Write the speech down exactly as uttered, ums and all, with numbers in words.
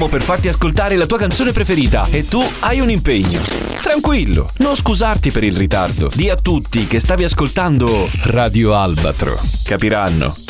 Stiamo per farti ascoltare la tua canzone preferita e tu hai un impegno. Tranquillo, non scusarti per il ritardo. Di a tutti che stavi ascoltando Radio Albatro. Capiranno.